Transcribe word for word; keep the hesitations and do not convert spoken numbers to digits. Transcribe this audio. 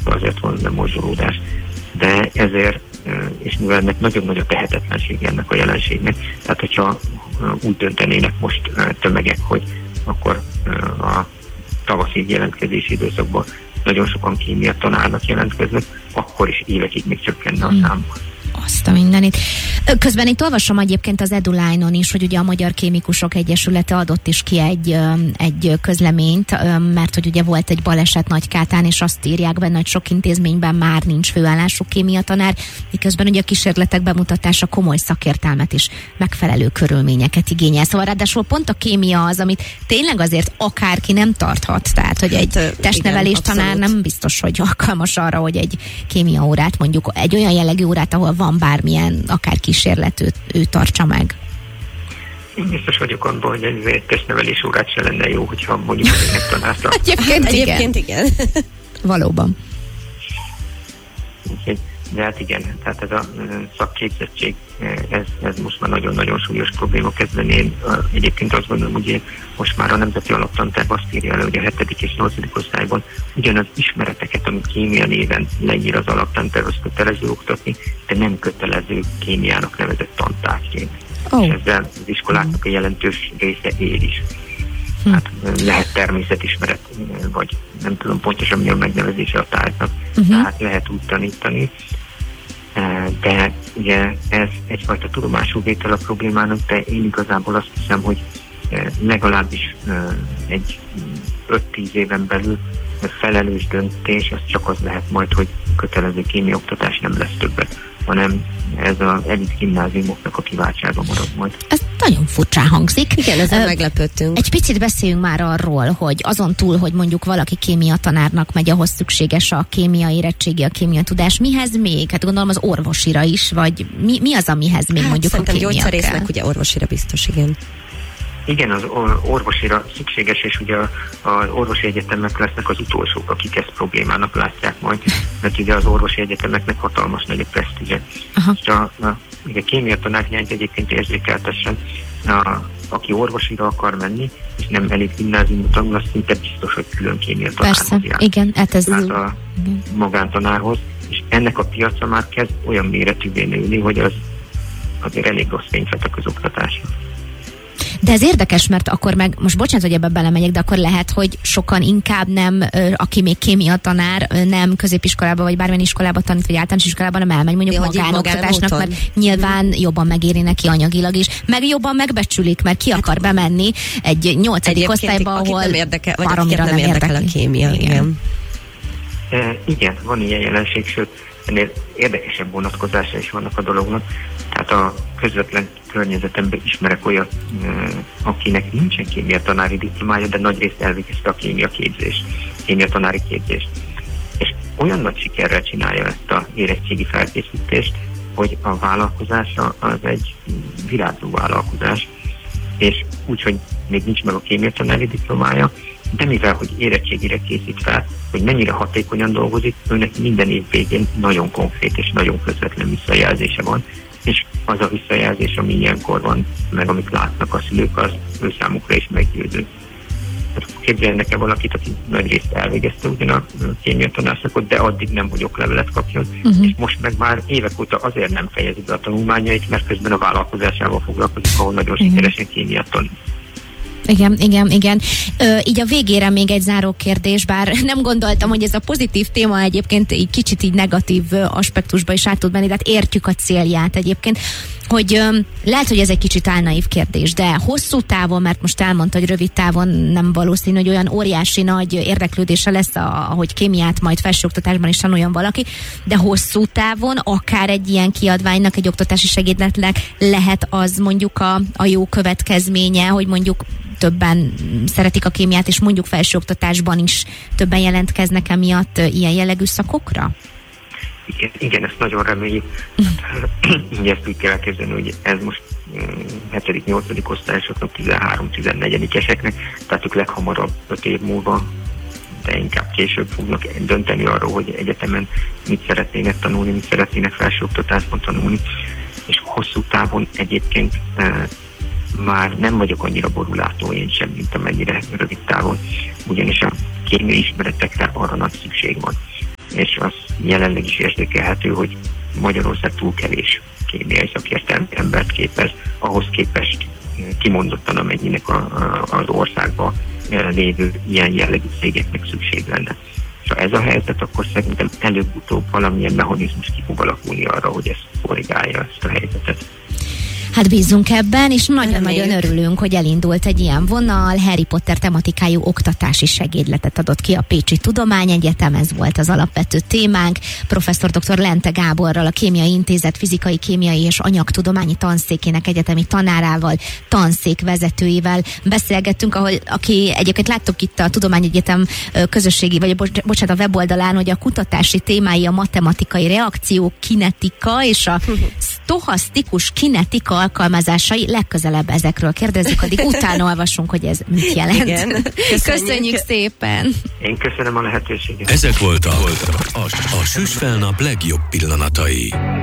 azért van lemorzsolódás. De ezért, és mivel ennek nagyon nagy a tehetetlensége ennek a jelenségnek, tehát hogyha úgy döntenének most tömegek, hogy akkor a tavaszi jelentkezési időszakban nagyon sokan kémia tanárnak jelentkeznek, akkor is évekig még csökkenne a szám. Azt a mindenit. Közben itt olvasom egyébként az EduLine-on is, hogy ugye a Magyar Kémikusok Egyesülete adott is ki egy, egy közleményt, mert hogy ugye volt egy baleset Nagykátán, és azt írják benne, hogy sok intézményben már nincs főállású kémiatanár, miközben ugye a kísérletek bemutatása komoly szakértelmet is megfelelő körülményeket igényel. Szóval ráadásul pont a kémia az, amit tényleg azért akárki nem tarthat. Tehát, hogy egy hát, testnevelés igen, tanár nem biztos, hogy alkalmas arra, hogy egy kémia órát, mondjuk egy olyan jellegű órát, ahol van bármilyen, akár kísérlet, ő, ő tartsa meg. Én biztos vagyok abban, hogy egy testnevelés órát se lenne jó, hogyha mondjuk ennek tanárta. Egyébként, Egyébként igen. Valóban. De hát igen, tehát ez a szakképzettség, ez, ez most már nagyon-nagyon súlyos probléma kezd lenni. Én egyébként azt gondolom, hogy most már a Nemzeti Alaptanterv azt írja elő, hogy a hetedik és nyolcadik osztályban ugyanaz ismereteket, amit kémia néven leír az alaptanterv, azt kötelező oktatni, de nem kötelező kémiának nevezett tantárgyként. Oh. És ezzel az iskoláknak a jelentős része ér is. Hm. Hát lehet természetismeret, vagy nem tudom pontosan mi a megnevezése a tárgynak, uh-huh. tehát lehet úgy tanítani, de ugye ez egyfajta tudomású vétel a problémának, de én igazából azt hiszem, hogy legalábbis egy öt-tíz éven belül felelős döntés, az csak az lehet majd, hogy kötelező kémiaoktatás nem lesz többet, hanem ez az elit gimnáziumoknak a kiváltsága marad majd. Ez nagyon furcsán hangzik. Igen, ezen uh, meglepődtünk. Egy picit beszéljünk már arról, hogy azon túl, hogy mondjuk valaki kémia tanárnak megy, ahhoz szükséges a kémia érettségi, a kémia tudás. Mihez még? Hát gondolom az orvosira is, vagy mi, mi az, amihez még hát, mondjuk a kémia kell? Gyógyszerésznek ugye orvosira biztos, igen. Igen, az orvosira szükséges, és ugye az orvosi egyetemek lesznek az utolsók, akik ezt problémának látják majd, mert ugye az orvosi egyetemeknek hatalmas nagy a presztízse. És a, a, a kémia tanárhiányt egyébként érzékeltessen, a, aki orvosira akar menni, és nem elég gimnáziumot tanul, az szinte biztos, hogy külön kémia tanárhoz jár. Persze, igen, hát ez... Tehát a igen. magántanárhoz, és ennek a piaca már kezd olyan méretűvé nőni, hogy az azért elég rossz fényt vet a közoktatásra. De ez érdekes, mert akkor meg, most bocsánat, hogy ebbe belemegyek, de akkor lehet, hogy sokan inkább nem, aki még kémia tanár, nem középiskolába vagy bármilyen iskolába tanít, vagy általános iskolában, nem elmegy mondjuk magánoktatásnak, mert nyilván jobban megéri neki anyagilag is, meg jobban megbecsülik, mert ki akar bemenni egy nyolcadik osztályba, ahol nem érdekel, vagy baromira nem, nem érdekel a kémia. Igen. Igen. E, igen, van ilyen jelenség, sőt, ennél érdekesebb vonatkozása is vannak a dolognak. Tehát a közvetlen környezetemben ismerek olyat, akinek nincsen kémia tanári diplomája, de nagyrészt elvégezte a kémia képzést, kémia tanári képzést. És olyan nagy sikerrel csinálja ezt a érettségi felkészítést, hogy a vállalkozása az egy virágzó vállalkozás, és úgyhogy még nincs meg a kémia tanári diplomája, de mivel, hogy érettségire készít fel, hogy mennyire hatékonyan dolgozik, őnek minden év végén nagyon konkrét és nagyon közvetlen visszajelzése van, és az a visszajelzés, ami ilyenkor van, meg amit látnak a szülők, az ő számukra is meggyőző. Képzeljenek el valakit, aki nagy részt elvégezte ugyan a kémia tanárszakot, de addig nem, hogy oklevelet kapjon, uh-huh. és most meg már évek óta azért nem fejezi be a tanulmányait, mert közben a vállalkozásával foglalkozik, ahol nagyon uh-huh. sikeresen kémiát tanul. Igen, igen, igen. Ö, így a végére még egy záró kérdés, bár nem gondoltam, hogy ez a pozitív téma egyébként így kicsit így negatív aspektusba is át tud menni, de hát értjük a célját egyébként, hogy ö, lehet, hogy ez egy kicsit álnaív kérdés, de hosszú távon, mert most elmondta, hogy rövid távon nem valószínű, hogy olyan óriási nagy érdeklődése lesz, ahogy kémiát majd felsőoktatásban is tanuljon valaki, de hosszú távon akár egy ilyen kiadványnak, egy oktatási segédletnek lehet az mondjuk a, a jó következménye, hogy mondjuk többen szeretik a kémiát, és mondjuk felsőoktatásban is többen jelentkeznek emiatt ilyen jellegű szakokra? Igen, igen, ezt nagyon reméljük. Így ezt úgy kell elképzelni, hogy ez most hetedik-nyolcadik osztályosoknak, tizenhárom-tizennegyedik-eseknek, tehát ők leghamarabb öt év múlva, de inkább később fognak dönteni arról, hogy egyetemen mit szeretnének tanulni, mit szeretnének felsőoktatásban tanulni, és hosszú távon egyébként már nem vagyok annyira borulátó én sem, mint amennyire rövid távon, ugyanis a kémiai ismeretekre arra nagy szükség van. és az jelenleg is érzékelhető, hogy Magyarország túl kevés kémiai szakértelmű embert képez, ahhoz képest kimondottan amennyinek a, a, az országban lévő ilyen jellegű cégeknek szükség lenne. És ha ez a helyzet, akkor szerintem előbb-utóbb valamilyen mechanizmus ki fog alakulni arra, hogy ezt korrigálja ezt a helyzetet. Hát bízzunk ebben, és nagyon-nagyon örülünk, hogy elindult egy ilyen vonal. Harry Potter tematikájú oktatási segédletet adott ki a Pécsi Tudományegyetem, ez volt az alapvető témánk. Professzor dr. Lente Gáborral, a Kémiai Intézet fizikai, kémiai és anyagtudományi tanszékének egyetemi tanárával, tanszék vezetőivel beszélgettünk, ahol, aki egyébként láttuk itt a Tudományegyetem közösségi, vagy bocsánat, a weboldalán, hogy a kutatási témái a matematikai reakció, kinetika és a sztochasztikus kinetika alkalmazásai. Legközelebb ezekről kérdezzük, addig utána olvasunk, hogy ez mit jelent. Igen. Köszönjük. Köszönjük szépen! Én köszönöm a lehetőséget. Ezek voltak a, a, a Süsfelnap legjobb pillanatai.